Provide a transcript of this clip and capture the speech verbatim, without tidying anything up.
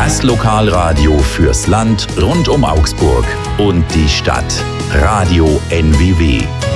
Das Lokalradio fürs Land rund um Augsburg und die Stadt. Radio N W W.